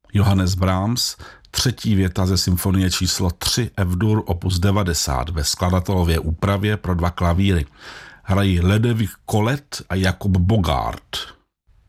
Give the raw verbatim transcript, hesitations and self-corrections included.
Johannes Brahms, třetí věta ze symfonie číslo tři F-dur opus devadesát ve skladatelově úpravě pro dva klavíry. Hrají Ludovic Collet a Jakub Bogart.